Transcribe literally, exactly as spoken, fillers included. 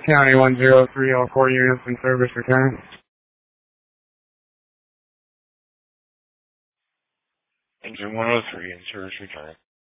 County one zero three, all four units in service return. Engine one oh three in service return.